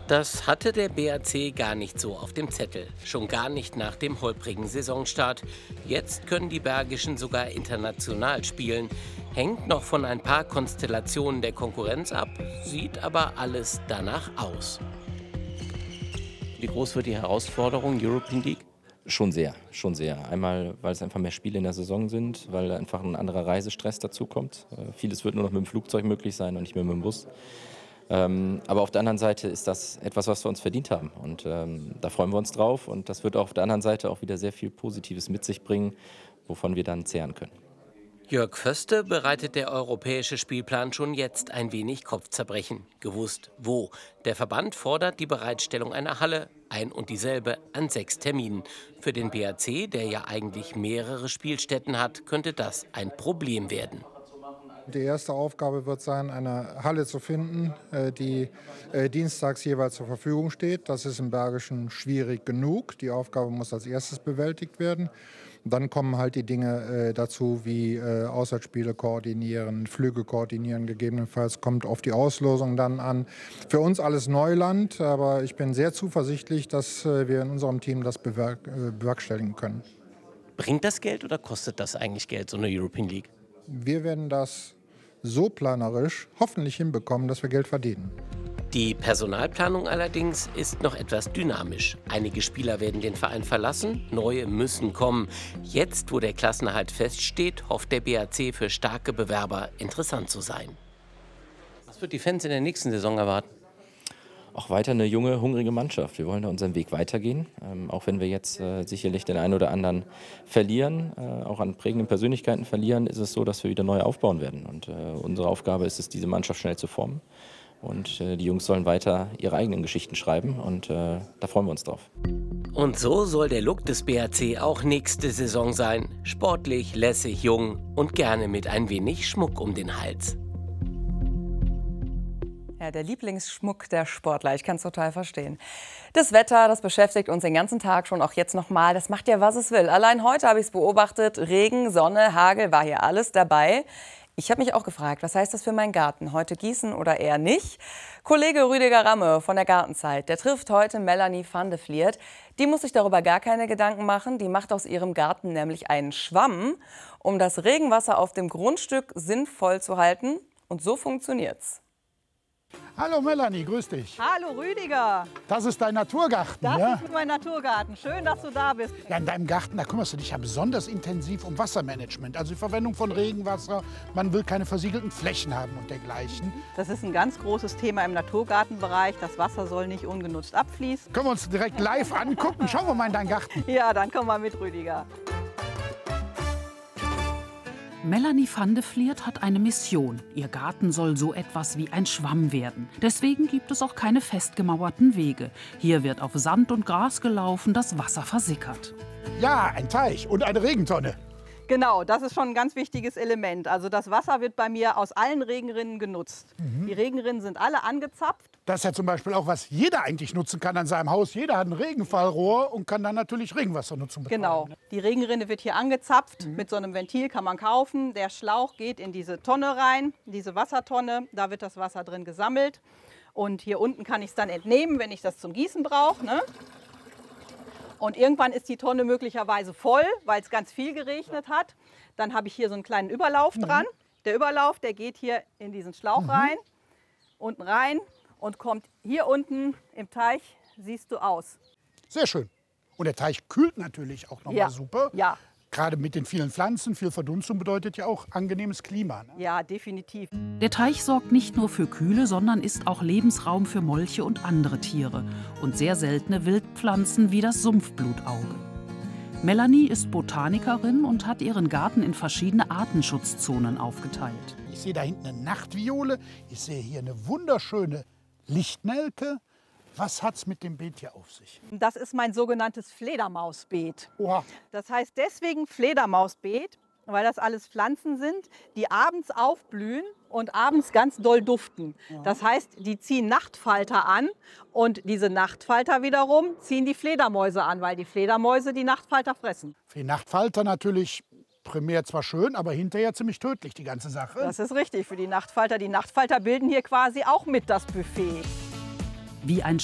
Das hatte der BAC gar nicht so auf dem Zettel. Schon gar nicht nach dem holprigen Saisonstart. Jetzt können die Bergischen sogar international spielen. Hängt noch von ein paar Konstellationen der Konkurrenz ab, sieht aber alles danach aus. Wie groß wird die Herausforderung European League? Schon sehr, schon sehr. Einmal, weil es einfach mehr Spiele in der Saison sind, weil einfach ein anderer Reisestress dazu kommt. Vieles wird nur noch mit dem Flugzeug möglich sein und nicht mehr mit dem Bus. Aber auf der anderen Seite ist das etwas, was wir uns verdient haben. Und da freuen wir uns drauf. Und das wird auf der anderen Seite auch wieder sehr viel Positives mit sich bringen, wovon wir dann zehren können. Jörg Föste bereitet der europäische Spielplan schon jetzt ein wenig Kopfzerbrechen. Gewusst wo. Der Verband fordert die Bereitstellung einer Halle, ein und dieselbe, an 6 Terminen. Für den BAC, der ja eigentlich mehrere Spielstätten hat, könnte das ein Problem werden. Die erste Aufgabe wird sein, eine Halle zu finden, die dienstags jeweils zur Verfügung steht. Das ist im Bergischen schwierig genug. Die Aufgabe muss als erstes bewältigt werden. Und dann kommen halt die Dinge dazu, wie Auswärtsspiele koordinieren, Flüge koordinieren. Gegebenenfalls kommt auf die Auslosung dann an. Für uns alles Neuland, aber ich bin sehr zuversichtlich, dass wir in unserem Team das bewerkstelligen können. Bringt das Geld oder kostet das eigentlich Geld, so eine European League? Wir werden das so planerisch hoffentlich hinbekommen, dass wir Geld verdienen. Die Personalplanung allerdings ist noch etwas dynamisch. Einige Spieler werden den Verein verlassen, neue müssen kommen. Jetzt, wo der Klassenerhalt feststeht, hofft der BAC für starke Bewerber interessant zu sein. Was wird die Fans in der nächsten Saison erwarten? Auch weiter eine junge, hungrige Mannschaft. Wir wollen da unseren Weg weitergehen, auch wenn wir jetzt sicherlich den einen oder anderen verlieren, auch an prägenden Persönlichkeiten verlieren, ist es so, dass wir wieder neu aufbauen werden. Und unsere Aufgabe ist es, diese Mannschaft schnell zu formen. Und die Jungs sollen weiter ihre eigenen Geschichten schreiben und da freuen wir uns drauf. Und so soll der Look des BAC auch nächste Saison sein. Sportlich, lässig, jung und gerne mit ein wenig Schmuck um den Hals. Ja, der Lieblingsschmuck der Sportler, ich kann es total verstehen. Das Wetter, das beschäftigt uns den ganzen Tag schon, auch jetzt nochmal. Das macht ja, was es will. Allein heute habe ich es beobachtet. Regen, Sonne, Hagel, war hier alles dabei. Ich habe mich auch gefragt, was heißt das für meinen Garten? Heute gießen oder eher nicht? Kollege Rüdiger Ramme von der Gartenzeit, der trifft heute Melanie van de Vliert. Die muss sich darüber gar keine Gedanken machen. Die macht aus ihrem Garten nämlich einen Schwamm, um das Regenwasser auf dem Grundstück sinnvoll zu halten. Und so funktioniert's. Hallo Melanie, grüß dich. Hallo Rüdiger. Das ist dein Naturgarten, Das ja? ist mein Naturgarten. Schön, dass du da bist. Ja, in deinem Garten, da kümmerst du dich ja besonders intensiv um Wassermanagement. Also die Verwendung von Regenwasser. Man will keine versiegelten Flächen haben und dergleichen. Das ist ein ganz großes Thema im Naturgartenbereich. Das Wasser soll nicht ungenutzt abfließen. Können wir uns direkt live angucken? Schauen wir mal in deinen Garten. Ja, dann komm mal mit, Rüdiger. Melanie van de Vliert hat eine Mission. Ihr Garten soll so etwas wie ein Schwamm werden. Deswegen gibt es auch keine festgemauerten Wege. Hier wird auf Sand und Gras gelaufen, das Wasser versickert. Ja, ein Teich und eine Regentonne. Genau, das ist schon ein ganz wichtiges Element. Also das Wasser wird bei mir aus allen Regenrinnen genutzt. Die Regenrinnen sind alle angezapft. Das ist ja zum Beispiel auch, was jeder eigentlich nutzen kann an seinem Haus. Jeder hat ein Regenfallrohr und kann dann natürlich Regenwasser nutzen. Genau, die Regenrinne wird hier angezapft. Mit so einem Ventil kann man kaufen. Der Schlauch geht in diese Tonne rein, diese Wassertonne. Da wird das Wasser drin gesammelt. Und hier unten kann ich es dann entnehmen, wenn ich das zum Gießen brauche, ne? Und irgendwann ist die Tonne möglicherweise voll, weil es ganz viel geregnet hat. Dann habe ich hier so einen kleinen Überlauf dran. Der Überlauf, der geht hier in diesen Schlauch rein, unten rein und kommt hier unten im Teich, siehst du, aus. Sehr schön. Und der Teich kühlt natürlich auch nochmal super. Ja. Gerade mit den vielen Pflanzen, viel Verdunstung bedeutet ja auch angenehmes Klima. Ne? Ja, definitiv. Der Teich sorgt nicht nur für Kühle, sondern ist auch Lebensraum für Molche und andere Tiere und sehr seltene Wildpflanzen wie das Sumpfblutauge. Melanie ist Botanikerin und hat ihren Garten in verschiedene Artenschutzzonen aufgeteilt. Ich sehe da hinten eine Nachtviole, ich sehe hier eine wunderschöne Lichtnelke. Was hat es mit dem Beet hier auf sich? Das ist mein sogenanntes Fledermausbeet. Oha. Das heißt deswegen Fledermausbeet, weil das alles Pflanzen sind, die abends aufblühen und abends ganz doll duften. Das heißt, die ziehen Nachtfalter an und diese Nachtfalter wiederum ziehen die Fledermäuse an, weil die Fledermäuse die Nachtfalter fressen. Für die Nachtfalter natürlich primär zwar schön, aber hinterher ziemlich tödlich, die ganze Sache. Das ist richtig für die Nachtfalter. Die Nachtfalter bilden hier quasi auch mit das Buffet. Wie ein